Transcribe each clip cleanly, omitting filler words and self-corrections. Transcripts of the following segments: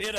It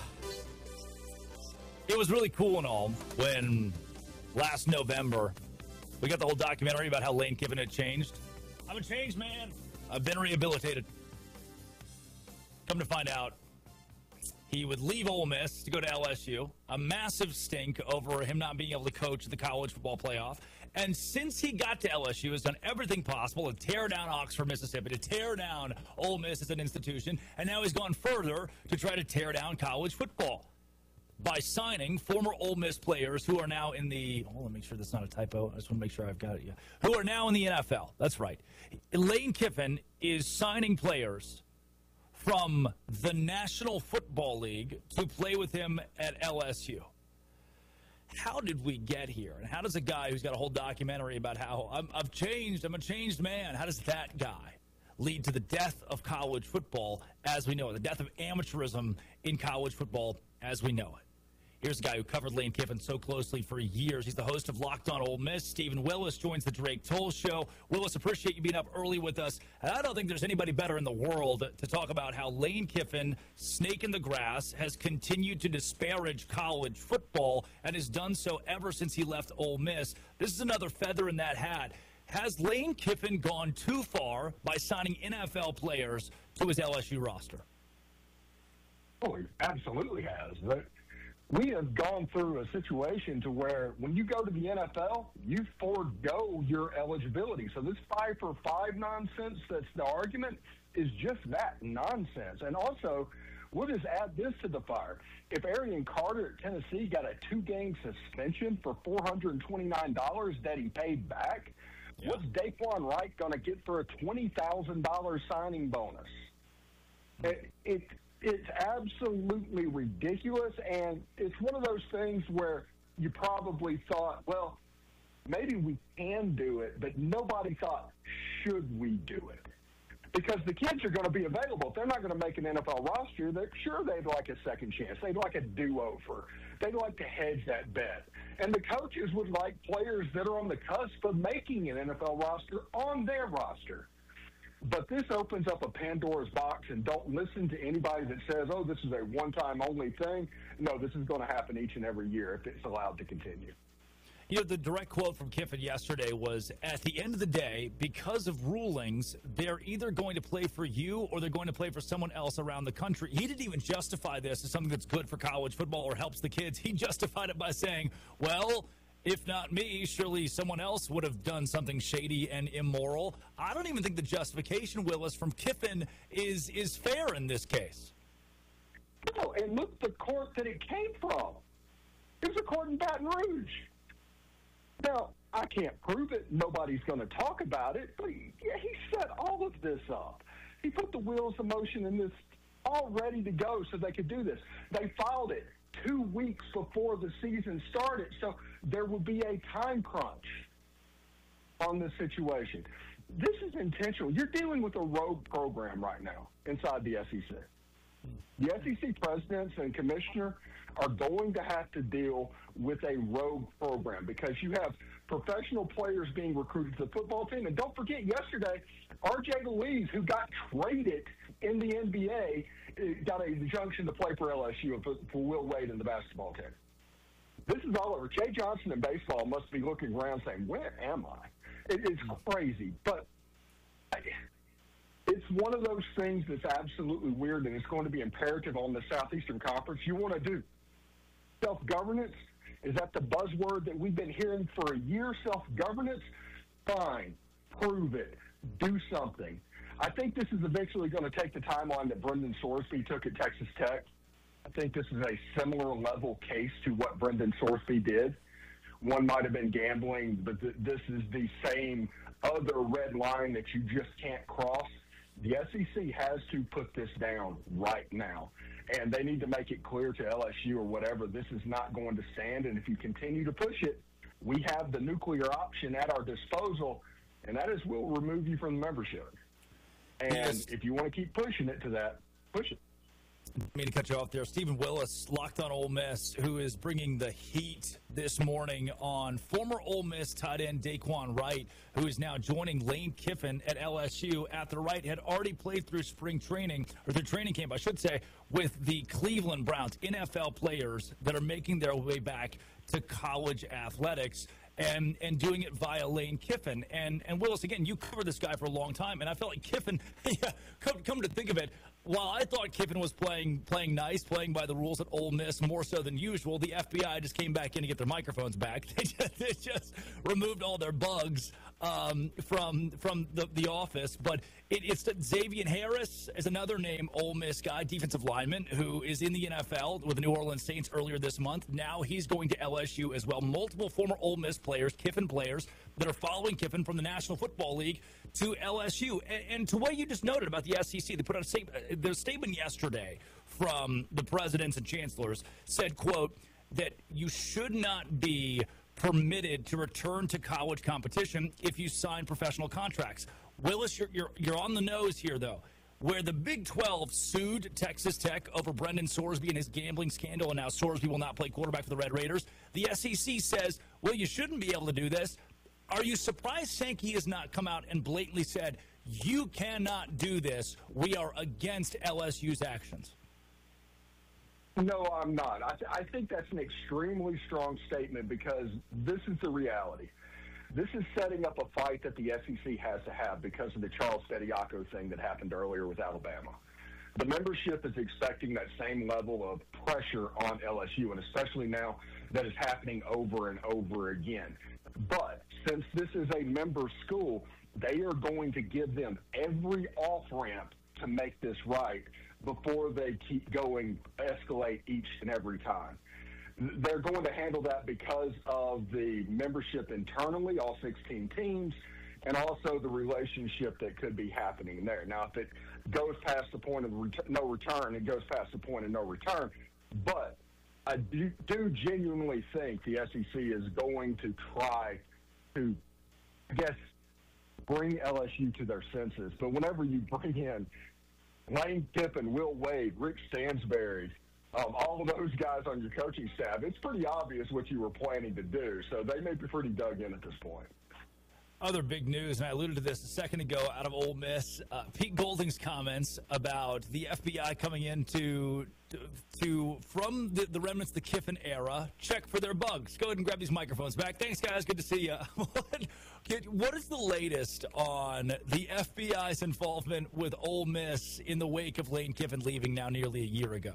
it was really cool and all when last November we got the whole documentary about how Lane Kiffin had changed. I'm a changed man. I've been rehabilitated. Come to find out, he would leave Ole Miss to go to LSU. A massive stink over him not being able to coach the college football playoff. And since he got to LSU, has done everything possible to tear down Oxford, Mississippi, to tear down Ole Miss as an institution. And now he's gone further to try to tear down college football by signing former Ole Miss players who are now in the, let me make sure that's not a typo. I just want to make sure I've got it. Yeah. Who are now in the NFL. That's right. Lane Kiffin is signing players from the National Football League to play with him at LSU. How did we get here? And how does a guy who's got a whole documentary about how I've changed, I'm a changed man, how does that guy lead to the death of college football as we know it, the death of amateurism in college football as we know it? Here's a guy who covered Lane Kiffin so closely for years. He's the host of Locked On Ole Miss. Stephen Willis joins the Drake Toll Show. Willis, appreciate you being up early with us. And I don't think there's anybody better in the world to talk about how Lane Kiffin, snake in the grass, has continued to disparage college football and has done so ever since he left Ole Miss. This is another feather in that hat. Has Lane Kiffin gone too far by signing NFL players to his LSU roster? Oh, he absolutely has. We have gone through a situation to where when you go to the NFL, you forego your eligibility. So this 5 for 5 nonsense that's the argument is just that, nonsense. And also, we'll just add this to the fire. If Arian Carter at Tennessee got a 2-game suspension for $429 that he paid back, what's Daquan Wright going to get for a $20,000 signing bonus? It's absolutely ridiculous, and it's one of those things where you probably thought, well, maybe we can do it, but nobody thought, should we do it? Because the kids are going to be available. If they're not going to make an NFL roster, they'd like a second chance. They'd like a do-over. They'd like to hedge that bet. And the coaches would like players that are on the cusp of making an NFL roster on their roster. But this opens up a Pandora's box, and don't listen to anybody that says, oh, this is a one-time only thing. No, this is going to happen each and every year if it's allowed to continue. You know, the direct quote from Kiffin yesterday was, at the end of the day, because of rulings, they're either going to play for you or they're going to play for someone else around the country. He didn't even justify this as something that's good for college football or helps the kids. He justified it by saying, well, if not me, surely someone else would have done something shady and immoral. I don't even think the justification, Willis, from Kiffin is fair in this case. No, and look the court that it came from. It was a court in Baton Rouge. Now, I can't prove it. Nobody's going to talk about it. But he set all of this up. He put the wheels of motion in this all ready to go so they could do this. They filed it 2 weeks before the season started, so there would be a time crunch on this situation. This is intentional. You're dealing with a rogue program right now inside the SEC. The SEC presidents and commissioner are going to have to deal with a rogue program because you have professional players being recruited to the football team. And don't forget, yesterday, R.J. Louise, who got traded in the NBA, got an injunction to play for LSU for Will Wade in the basketball team. This is all over. Jay Johnson in baseball must be looking around saying, where am I? It's crazy. But it's one of those things that's absolutely weird, and it's going to be imperative on the Southeastern Conference. You want to do self-governance? Is that the buzzword that we've been hearing for a year, self-governance? Fine. Prove it. Do something. I think this is eventually going to take the timeline that Brendan Sorsby took at Texas Tech. I think this is a similar level case to what Brendan Sorsby did. One might have been gambling, but this is the same other red line that you just can't cross. The SEC has to put this down right now, and they need to make it clear to LSU or whatever, this is not going to stand, and if you continue to push it, we have the nuclear option at our disposal, and that is we'll remove you from the membership. And if you want to keep pushing it to that, push it. Didn't mean to cut you off there. Stephen Willis, Locked on Ole Miss, who is bringing the heat this morning on former Ole Miss tight end Daquan Wright, who is now joining Lane Kiffin at LSU after Wright had already played through spring training, or through training camp, I should say, with the Cleveland Browns, NFL players that are making their way back to college athletics. And doing it via Lane Kiffin. And Willis, again, you covered this guy for a long time, and I felt like Kiffin, come to think of it, while I thought Kiffin was playing nice, playing by the rules at Ole Miss more so than usual, the FBI just came back in to get their microphones back. They just removed all their bugs from the office. But it's Xavier Harris is another name, Ole Miss guy, defensive lineman, who is in the NFL with the New Orleans Saints earlier this month. Now he's going to LSU as well. Multiple former Ole Miss players, Kiffin players, that are following Kiffin from the National Football League to LSU. And to what you just noted about the SEC, they put out their statement yesterday from the presidents and chancellors said, quote, that you should not be permitted to return to college competition if you sign professional contracts. Willis, you're on the nose here, though. Where the Big 12 sued Texas Tech over Brendan Sorsby and his gambling scandal, and now Sorsby will not play quarterback for the Red Raiders, the SEC says, well, you shouldn't be able to do this. Are you surprised Sankey has not come out and blatantly said, you cannot do this, we are against LSU's actions? No, I'm not. I think that's an extremely strong statement because this is the reality. This is setting up a fight that the SEC has to have because of the Charles Fediaco thing that happened earlier with Alabama. The membership is expecting that same level of pressure on LSU, and especially now that it's happening over and over again. But since this is a member school, they are going to give them every off-ramp to make this right before they keep going, escalate each and every time. They're going to handle that because of the membership internally, all 16 teams, and also the relationship that could be happening there. Now, if it goes past the point of no return, it goes past the point of no return. But I do genuinely think the SEC is going to try to, I guess, bring LSU to their senses. But whenever you bring in Lane Kiffin, Will Wade, Rick Stansberry, all of those guys on your coaching staff, it's pretty obvious what you were planning to do. So they may be pretty dug in at this point. Other big news, and I alluded to this a second ago out of Ole Miss, Pete Golding's comments about the FBI coming in to from the remnants of the Kiffin era, check for their bugs. Go ahead and grab these microphones back. Thanks, guys. Good to see you. What is the latest on the FBI's involvement with Ole Miss in the wake of Lane Kiffin leaving now nearly a year ago?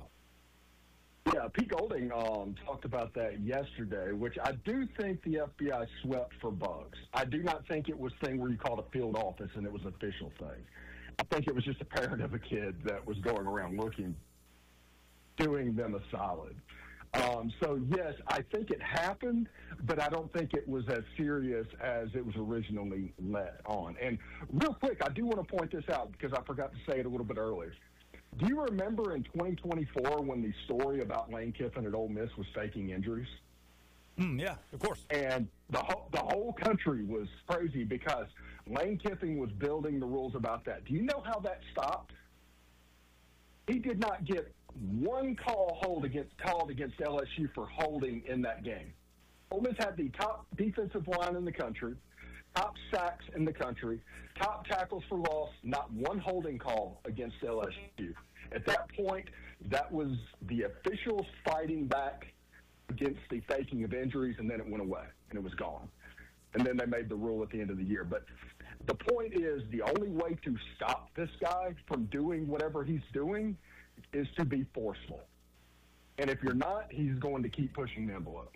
Yeah, Pete Golding talked about that yesterday, which I do think the FBI swept for bugs. I do not think it was a thing where you called a field office and it was an official thing. I think it was just a parent of a kid that was going around looking, doing them a solid. So, yes, I think it happened, but I don't think it was as serious as it was originally let on. And real quick, I do want to point this out because I forgot to say it a little bit earlier. Do you remember in 2024 when the story about Lane Kiffin at Ole Miss was faking injuries? Yeah, of course. And the whole country was crazy because Lane Kiffin was building the rules about that. Do you know how that stopped? He did not get one called against LSU for holding in that game. Ole Miss had the top defensive line in the country, top sacks in the country, top tackles for loss, not one holding call against LSU. At that point, that was the officials fighting back against the faking of injuries, and then it went away, and it was gone. And then they made the rule at the end of the year. But the point is, the only way to stop this guy from doing whatever he's doing is to be forceful. And if you're not, he's going to keep pushing the envelope.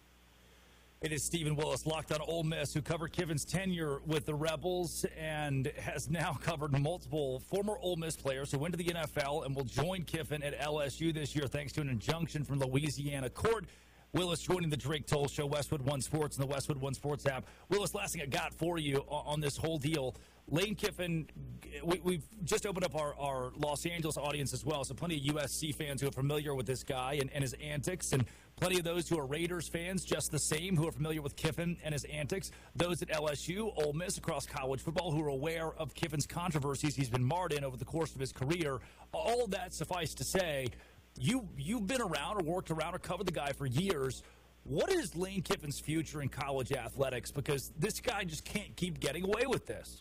It is Stephen Willis, Locked on Ole Miss, who covered Kiffin's tenure with the Rebels and has now covered multiple former Ole Miss players who went to the NFL and will join Kiffin at LSU this year thanks to an injunction from Louisiana court. Willis joining the Drake Toll Show, Westwood One Sports, and the Westwood One Sports app. Willis, last thing I got for you on this whole deal. Lane Kiffin, we've just opened up our Los Angeles audience as well, so plenty of USC fans who are familiar with this guy and his antics, and plenty of those who are Raiders fans just the same who are familiar with Kiffin and his antics. Those at LSU, Ole Miss, across college football who are aware of Kiffin's controversies he's been marred in over the course of his career. All of that suffice to say, you've been around or worked around or covered the guy for years. What is Lane Kiffin's future in college athletics? Because this guy just can't keep getting away with this.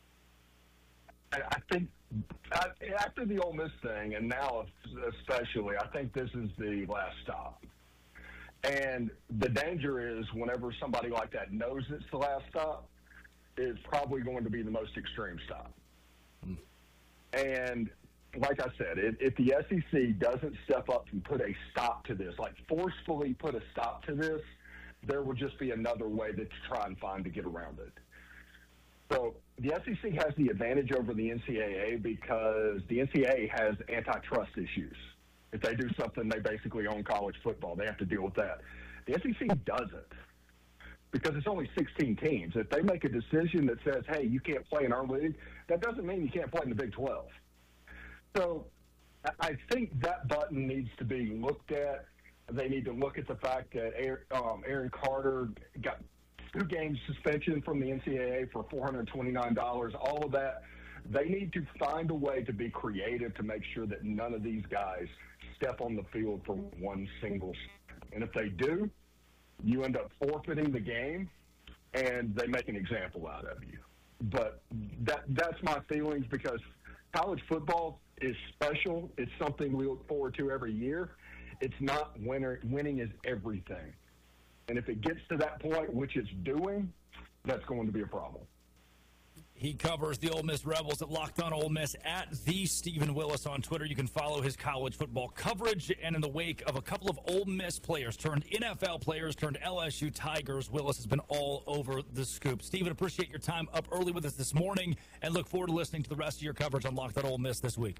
I think after the Ole Miss thing, and now especially, I think this is the last stop. And the danger is whenever somebody like that knows it's the last stop, it's probably going to be the most extreme stop. And like I said, if the SEC doesn't step up and put a stop to this, like forcefully put a stop to this, there will just be another way to try and find to get around it. So the SEC has the advantage over the NCAA because the NCAA has antitrust issues. If they do something, they basically own college football. They have to deal with that. The SEC doesn't because it's only 16 teams. If they make a decision that says, hey, you can't play in our league, that doesn't mean you can't play in the Big 12. So I think that button needs to be looked at. They need to look at the fact that Aaron Carter got 2 games suspension from the NCAA for $429, all of that. They need to find a way to be creative to make sure that none of these guys step on the field for one single snap. And if they do, you end up forfeiting the game, and they make an example out of you. But that's my feelings because college football is special. It's something we look forward to every year. It's not winning is everything. And if it gets to that point, which it's doing, that's going to be a problem. He covers the Ole Miss Rebels at Locked On Ole Miss at the Stephen Willis on Twitter. You can follow his college football coverage. And in the wake of a couple of Ole Miss players turned NFL players turned LSU Tigers, Willis has been all over the scoop. Stephen, appreciate your time up early with us this morning and look forward to listening to the rest of your coverage on Locked On Ole Miss this week.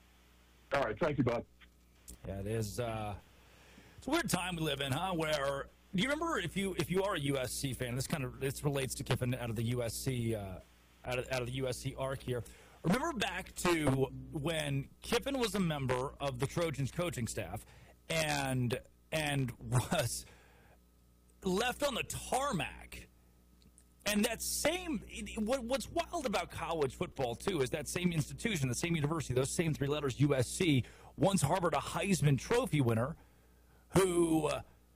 All right. Thank you, bud. Yeah, it is. It's a weird time we live in, huh, where do you remember if you are a USC fan, this relates to Kiffin out of the USC out of the USC arc here. Remember back to when Kiffin was a member of the Trojans coaching staff and was left on the tarmac. And that same what's wild about college football too is that same institution, the same university, those same 3 letters USC once harbored a Heisman Trophy winner who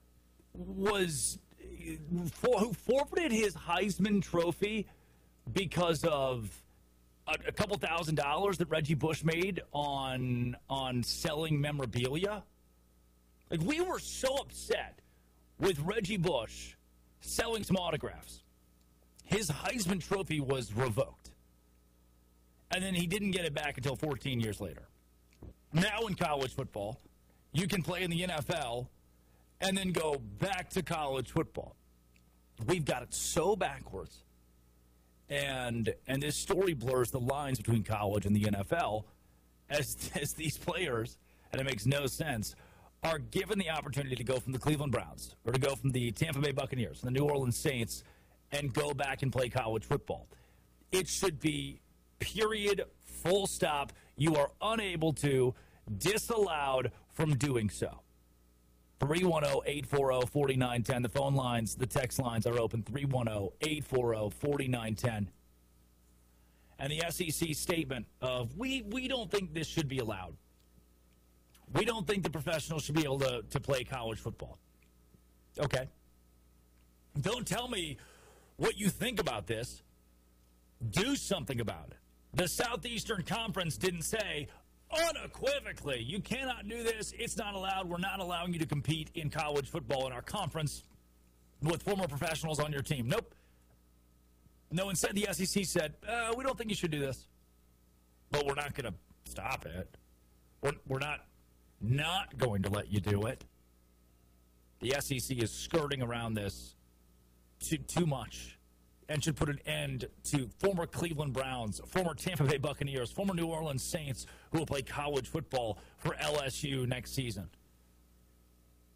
forfeited his Heisman Trophy because of a couple $1,000s that Reggie Bush made on selling memorabilia. Like, we were so upset with Reggie Bush selling some autographs. His Heisman Trophy was revoked. And then he didn't get it back until 14 years later. Now in college football, you can play in the NFL and then go back to college football. We've got it so backwards. And this story blurs the lines between college and the NFL as these players, and it makes no sense, are given the opportunity to go from the Cleveland Browns or to go from the Tampa Bay Buccaneers and the New Orleans Saints and go back and play college football. It should be period, full stop. You are unable to, disallowed from doing so. 310-840-4910. The phone lines, the text lines are open. 310-840-4910. And the SEC statement of, we don't think this should be allowed. We don't think the professionals should be able to play college football. Okay. Don't tell me what you think about this. Do something about it. The Southeastern Conference didn't say, unequivocally, you cannot do this. It's not allowed. We're not allowing you to compete in college football in our conference with former professionals on your team. Nope. No, instead the SEC said, we don't think you should do this. But we're not going to stop it. We're not going to let you do it. The SEC is skirting around this too much and should put an end to former Cleveland Browns, former Tampa Bay Buccaneers, former New Orleans Saints who will play college football for LSU next season.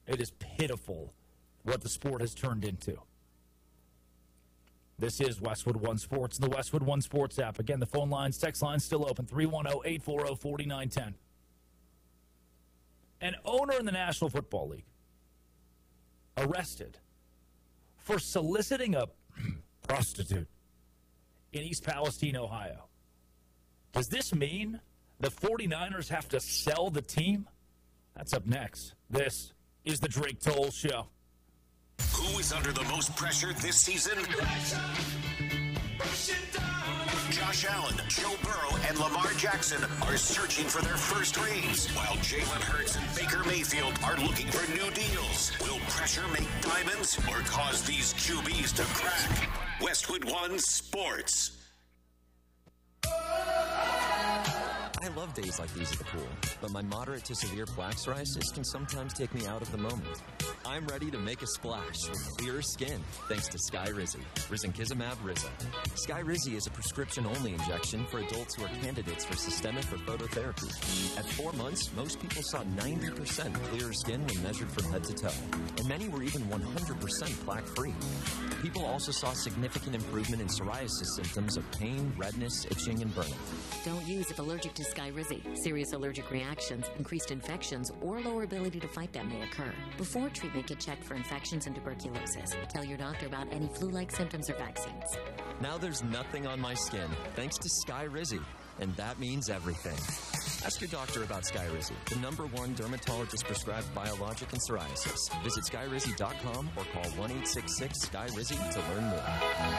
It is pitiful what the sport has turned into. This is Westwood One Sports, the Westwood One Sports app. Again, the phone lines, text lines still open, 310-840-4910. An owner in the National Football League arrested for soliciting a prostitute in East Palestine, Ohio. Does this mean the 49ers have to sell the team? That's up next. This is the Drake Toll Show. Who is under the most pressure this season? Josh Allen, Joe Burrow, and Lamar Jackson are searching for their first rings, while Jalen Hurts and Baker Mayfield are looking for new deals. Will pressure make diamonds or cause these QBs to crack? Westwood One Sports. I love days like these at the pool, but my moderate to severe plaque psoriasis can sometimes take me out of the moment. I'm ready to make a splash with clearer skin thanks to Skyrizi, Risankizumab Rizza. Skyrizi is a prescription-only injection for adults who are candidates for systemic or phototherapy. At 4 months, most people saw 90% clearer skin when measured from head to toe, and many were even 100% plaque-free. People also saw significant improvement in psoriasis symptoms of pain, redness, itching, and burning. Don't use if allergic to Skyrizi. Serious allergic reactions, increased infections, or lower ability to fight them may occur. Before treatment, get checked for infections and tuberculosis. Tell your doctor about any flu-like symptoms or vaccines. Now there's nothing on my skin thanks to Skyrizi, and that means everything. Ask your doctor about Skyrizi, the #1 dermatologist-prescribed biologic in psoriasis. Visit Skyrizi.com or call 1-866-SKYRIZI to learn more.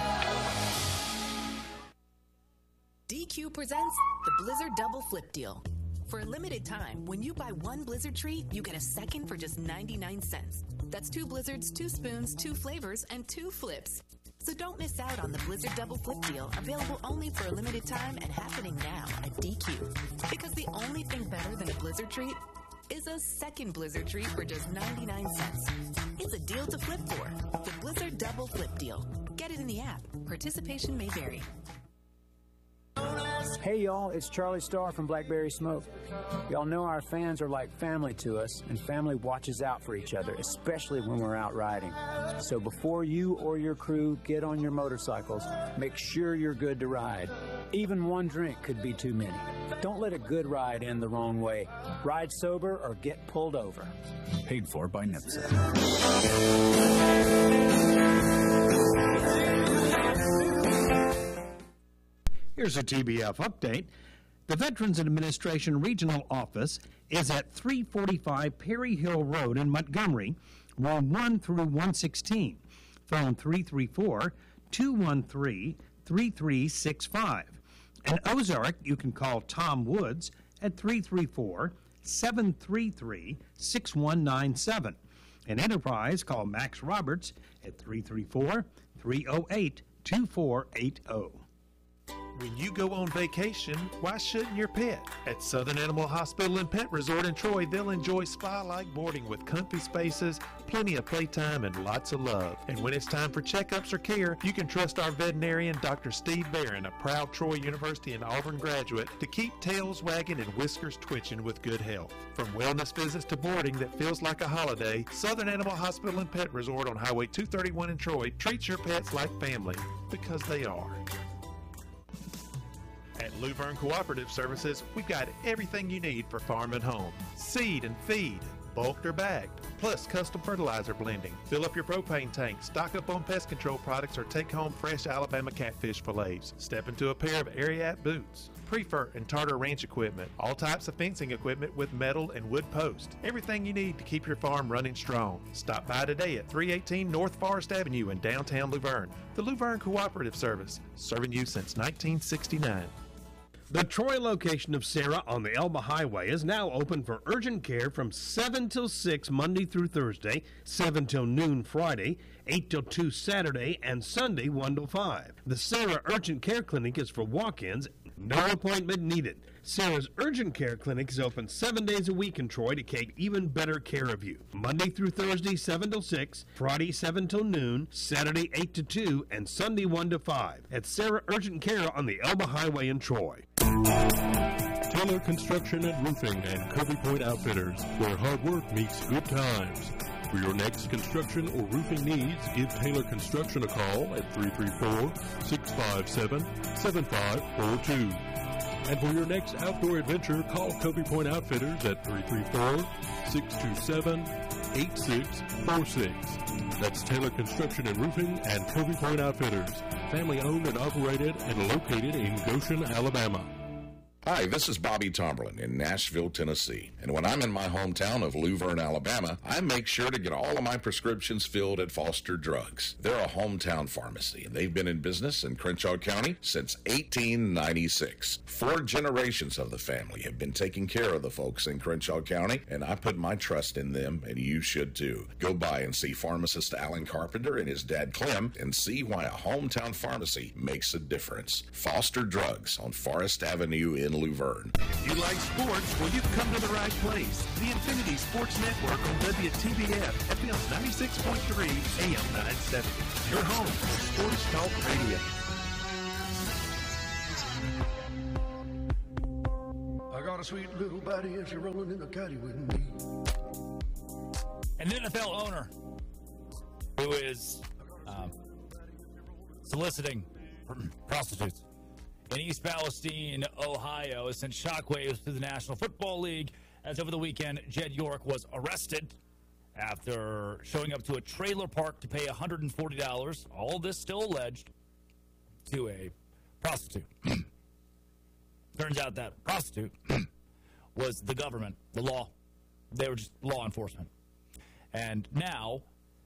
DQ presents the Blizzard Double Flip Deal. For a limited time, when you buy one Blizzard treat, you get a second for just 99 cents. That's 2 Blizzards, 2 spoons, 2 flavors, and 2 flips. So don't miss out on the Blizzard Double Flip Deal, available only for a limited time and happening now at DQ. Because the only thing better than a Blizzard treat is a second Blizzard treat for just 99 cents. It's a deal to flip for. The Blizzard Double Flip Deal. Get it in the app. Participation may vary. Hey y'all, it's Charlie Starr from Blackberry Smoke. Y'all know our fans are like family to us, and family watches out for each other, especially when we're out riding. So before you or your crew get on your motorcycles, make sure you're good to ride. Even one drink could be too many. Don't let a good ride end the wrong way. Ride sober or get pulled over. Paid for by NHTSA. Here's a TBF update. The Veterans Administration Regional Office is at 345 Perry Hill Road in Montgomery, room 1 through 116. Phone 334-213-3365. In Ozark, you can call Tom Woods at 334-733-6197. In Enterprise, call Max Roberts at 334-308-2480. When you go on vacation, why shouldn't your pet? At Southern Animal Hospital and Pet Resort in Troy, they'll enjoy spa-like boarding with comfy spaces, plenty of playtime, and lots of love. And when it's time for checkups or care, you can trust our veterinarian, Dr. Steve Barron, a proud Troy University and Auburn graduate, to keep tails wagging and whiskers twitching with good health. From wellness visits to boarding that feels like a holiday, Southern Animal Hospital and Pet Resort on Highway 231 in Troy treats your pets like family, because they are. At Luverne Cooperative Services, we've got everything you need for farm and home. Seed and feed, bulked or bagged, plus custom fertilizer blending. Fill up your propane tank, stock up on pest control products, or take home fresh Alabama catfish fillets. Step into a pair of Ariat boots. Prefer and Tartar Ranch equipment. All types of fencing equipment with metal and wood posts. Everything you need to keep your farm running strong. Stop by today at 318 North Forest Avenue in downtown Luverne. The Luverne Cooperative Service, serving you since 1969. The Troy location of Sarah on the Elba Highway is now open for urgent care from 7 till 6 Monday through Thursday, 7 till noon Friday, 8 till 2 Saturday, and Sunday 1 till 5. The Sarah Urgent Care Clinic is for walk-ins, no appointment needed. Sarah's Urgent Care Clinic is open 7 days a week in Troy to take even better care of you. Monday through Thursday, 7 till 6, Friday, 7 till noon, Saturday, 8 to 2, and Sunday, 1 to 5. At Sarah Urgent Care on the Elba Highway in Troy. Taylor Construction and Roofing and Kirby Point Outfitters, where hard work meets good times. For your next construction or roofing needs, give Taylor Construction a call at 334-657-7542. And for your next outdoor adventure, call Covey Point Outfitters at 334-627-8646. That's Taylor Construction and Roofing and Covey Point Outfitters, family owned and operated and located in Goshen, Alabama. Hi, this is Bobby Tomberlin in Nashville, Tennessee. And when I'm in my hometown of Luverne, Alabama, I make sure to get all of my prescriptions filled at Foster Drugs. They're a hometown pharmacy, and they've been in business in Crenshaw County since 1896. 4 generations of the family have been taking care of the folks in Crenshaw County, and I put my trust in them, and you should too. Go by and see pharmacist Alan Carpenter and his dad Clem and see why a hometown pharmacy makes a difference. Foster Drugs on Forest Avenue in Luverne. If you like sports, well, you've come to the right place. The Infinity Sports Network on WTBF, FM 96.3, AM 970. Your home for Sports Talk Radio. I got a sweet little body and she's rolling in the caddy with me. An NFL owner who is soliciting prostitutes in East Palestine, Ohio, has sent shockwaves through the National Football League, as over the weekend, Jed York was arrested after showing up to a trailer park to pay $140, all this still alleged, to a prostitute. Turns out that prostitute was the government, the law. They were just law enforcement. And now,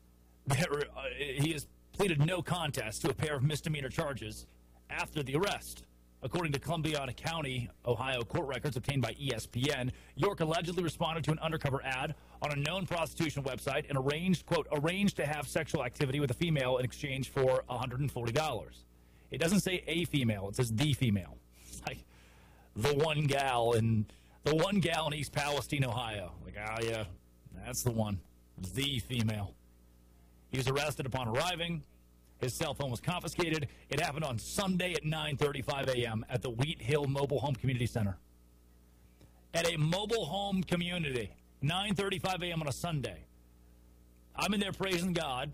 he has pleaded no contest to a pair of misdemeanor charges after the arrest. According to Columbiana County, Ohio court records obtained by ESPN, York allegedly responded to an undercover ad on a known prostitution website and arranged to have sexual activity with a female in exchange for $140. It doesn't say a female, it says the female. It's like the one gal in East Palestine, Ohio. Like, oh yeah, that's the one. The female. He was arrested upon arriving. His cell phone was confiscated. It happened on Sunday at 9:35 a.m. at the Wheat Hill Mobile Home Community Center. At a mobile home community, 9:35 a.m. on a Sunday. I'm in there praising God.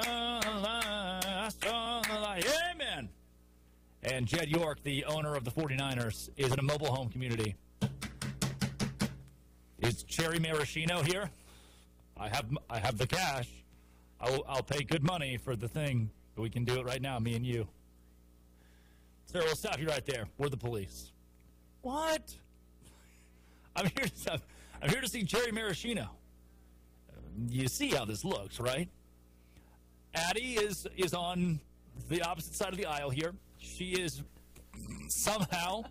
Amen. And Jed York, the owner of the 49ers, is in a mobile home community. Is Cherry Maraschino here? I have the cash. I'll pay good money for the thing. But we can do it right now, me and you. Sir, we'll stop you right there. We're the police. What? I'm here to see Cherry Maraschino. You see how this looks, right? Addie is on the opposite side of the aisle here. She is somehow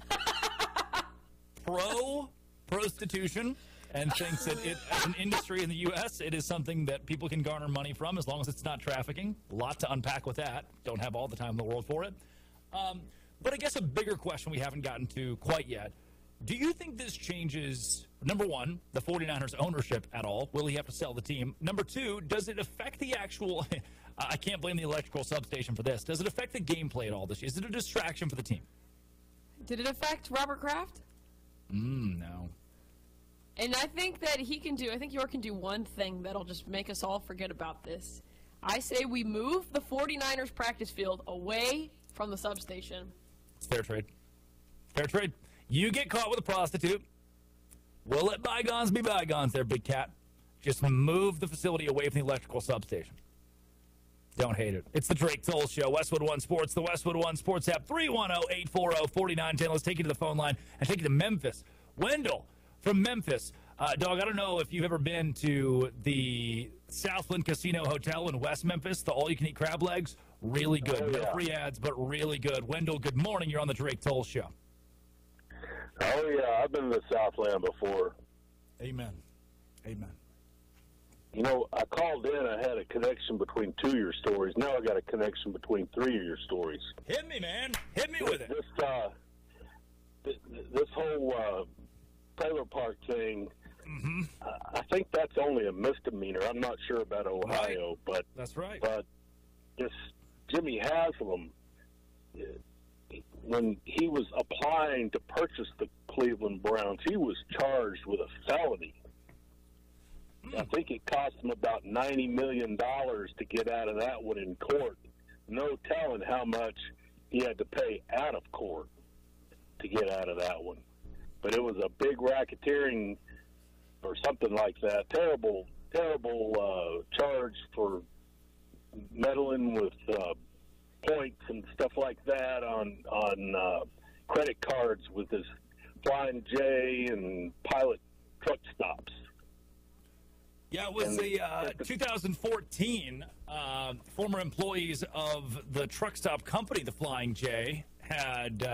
pro-prostitution and thinks that it, as an industry in the U.S., it is something that people can garner money from as long as it's not trafficking. A lot to unpack with that. Don't have all the time in the world for it. But I guess a bigger question we haven't gotten to quite yet. Do you think this changes, number one, the 49ers ownership at all? Will he have to sell the team? Number two, does it affect the actual, I can't blame the electrical substation for this. Does it affect the gameplay at all this year? Is it a distraction for the team? Did it affect Robert Kraft? No. And I think that I think York can do one thing that'll just make us all forget about this. I say we move the 49ers practice field away from the substation. Fair trade. Fair trade. You get caught with a prostitute. We'll let bygones be bygones there, big cat. Just move the facility away from the electrical substation. Don't hate it. It's the Drake Toll Show, Westwood One Sports, the Westwood One Sports app, 310-840-4910. Let's take you to the phone line and take you to Memphis. Wendell from Memphis. Dog, I don't know if you've ever been to the Southland Casino Hotel in West Memphis, the all-you-can-eat crab legs. Really good. Oh, yeah. No free ads, but really good. Wendell, good morning. You're on the Drake Toll Show. Oh, yeah. I've been to Southland before. Amen. Amen. You know, I called in. I had a connection between 2 of your stories. Now I got a connection between 3 of your stories. Hit me, man. Hit me with it. This whole trailer park thing, I think that's only a misdemeanor. I'm not sure about Ohio, but that's right. But this Jimmy Haslam, when he was applying to purchase the Cleveland Browns, he was charged with a felony. I think it cost him about $90 million to get out of that one in court. No telling how much he had to pay out of court to get out of that one. But it was a big racketeering or something like that. Terrible charge for meddling with points and stuff like that on credit cards with his Flying J and Pilot truck stops. Yeah, it was the 2014 former employees of the truck stop company, the Flying J, had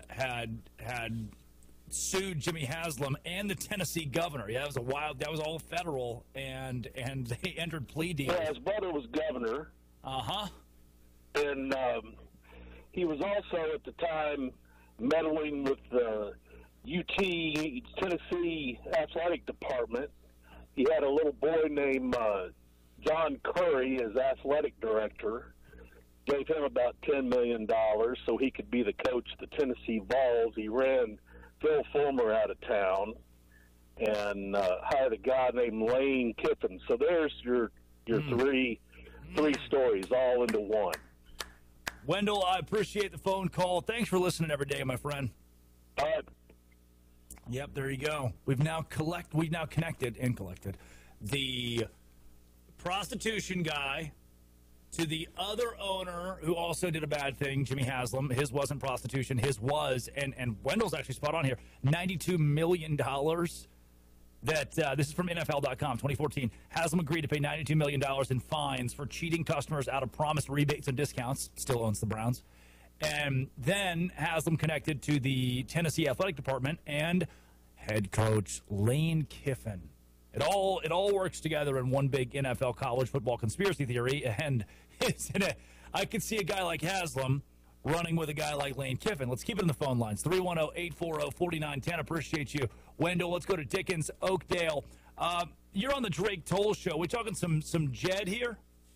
sued Jimmy Haslam and the Tennessee governor. Yeah, that was all federal, and they entered plea deals. Yeah, his brother was governor. And he was also at the time meddling with the UT Tennessee athletic department. He had a little boy named John Curry as athletic director. Gave him about $10 million so he could be the coach of the Tennessee Vols. He ran Phil Fulmer out of town and hired a guy named Lane Kiffin. So there's your three stories all into one. Wendell, I appreciate the phone call. Thanks for listening every day, my friend. All right. Yep, there you go. We've now connected the prostitution guy to the other owner who also did a bad thing, Jimmy Haslam. His wasn't prostitution. His was, and Wendell's actually spot on here, $92 million. That this is from NFL.com, 2014. Haslam agreed to pay $92 million in fines for cheating customers out of promised rebates and discounts. Still owns the Browns. And then Haslam connected to the Tennessee Athletic Department and head coach Lane Kiffin. It all works together in one big NFL college football conspiracy theory. And I could see a guy like Haslam running with a guy like Lane Kiffin. Let's keep it in the phone lines. 310-840-4910. Appreciate you. Wendell, let's go to Dickens, Oakdale. You're on the Drake Toll Show. We talking some Jed here?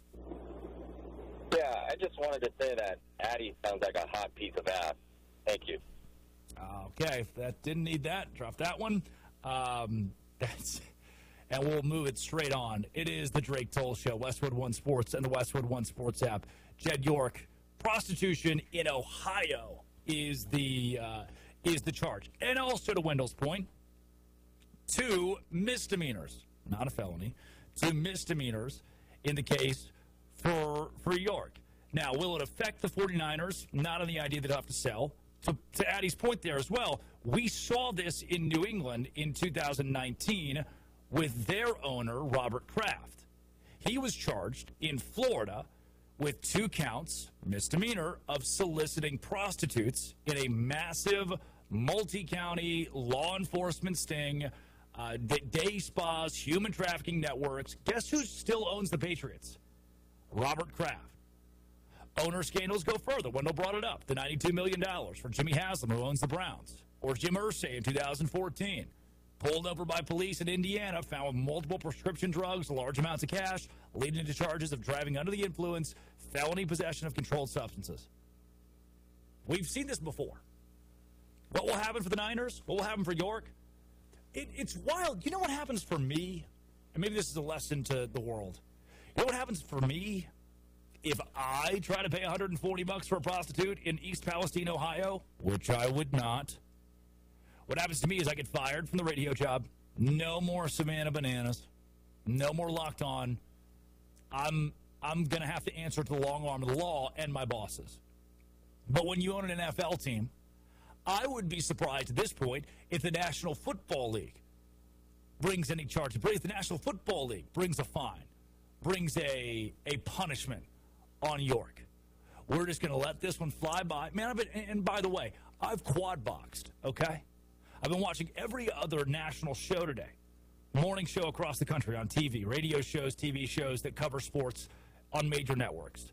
Yeah, I just wanted to say that Addie sounds like a hot piece of ass. Thank you. Okay, that didn't need that. Drop that one. And we'll move it straight on. It is the Drake Toll Show, Westwood One Sports and the Westwood One Sports app. Jed York, prostitution in Ohio is the charge. And also to Wendell's point, 2 misdemeanors, not a felony, 2 misdemeanors in the case for York. Now, will it affect the 49ers? Not on the idea that they'll have to sell. To Addie's point there as well, we saw this in New England in 2019 with their owner, Robert Kraft. He was charged in Florida with 2 counts, misdemeanor, of soliciting prostitutes in a massive multi-county law enforcement sting, day spas, human trafficking networks. Guess who still owns the Patriots? Robert Kraft. Owner scandals go further. Wendell brought it up. The $92 million for Jimmy Haslam, who owns the Browns. Or Jim Irsay in 2014. Pulled over by police in Indiana, found with multiple prescription drugs, large amounts of cash, leading to charges of driving under the influence, felony possession of controlled substances. We've seen this before. What will happen for the Niners? What will happen for York? It's wild. You know what happens for me? And maybe this is a lesson to the world. You know what happens for me if I try to pay $140 for a prostitute in East Palestine, Ohio, which I would not? What happens to me is I get fired from the radio job. No more Savannah Bananas. No more Locked On. I'm going to have to answer to the long arm of the law and my bosses. But when you own an NFL team, I would be surprised at this point if the National Football League brings any charges. If the National Football League brings a fine, brings a punishment on York. We're just going to let this one fly by. Man, and by the way, I've quad boxed, okay? I've been watching every other national show today. Morning show across the country on TV, radio shows, TV shows that cover sports on major networks.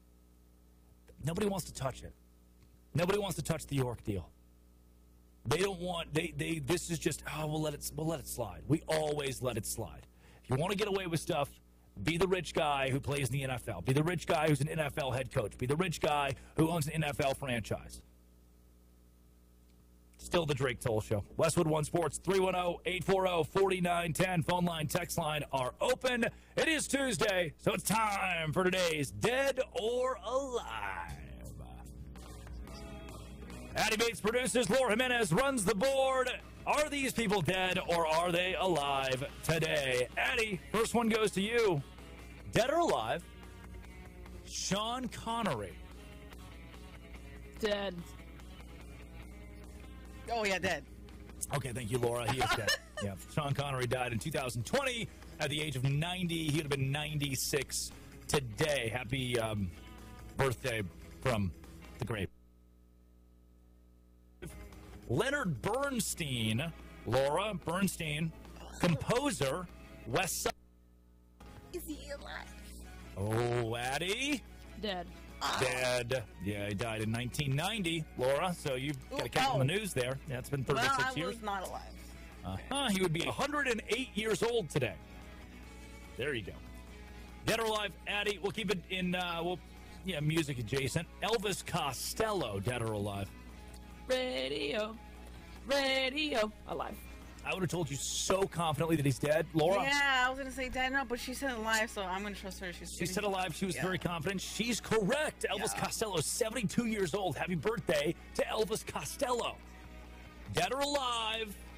Nobody wants to touch it. Nobody wants to touch the York deal. They don't want, this is just, we'll let it slide. We always let it slide. If you want to get away with stuff, be the rich guy who plays in the NFL. Be the rich guy who's an NFL head coach. Be the rich guy who owns an NFL franchise. Still the Drake Toll Show. Westwood One Sports, 310-840-4910. Phone line, text line are open. It is Tuesday, so it's time for today's Dead or Alive. Addie Bates produces. Laura Jimenez runs the board. Are these people dead or are they alive today? Addie, first one goes to you. Dead or alive? Sean Connery. Dead. Oh, yeah, dead. Okay, thank you, Laura. He is dead. Yeah, Sean Connery died in 2020 at the age of 90. He would have been 96 today. Happy birthday from the grave. Leonard Bernstein, Laura Bernstein, composer, West Side. Is he alive? Oh, Addie? Dead. Dead. Yeah, he died in 1990, Laura, so you've got to count on the news there. Yeah, it's been 36 years. Well, I was not alive. He would be 108 years old today. There you go. Dead or alive, Addie, we'll keep it in, music adjacent. Elvis Costello, dead or alive? Radio. Alive. I would have told you so confidently that he's dead. Laura? Yeah, I was going to say dead, no, but she said alive, so I'm going to trust her. She said alive. She was very confident. She's correct. Elvis Costello is 72 years old. Happy birthday to Elvis Costello. Dead or alive?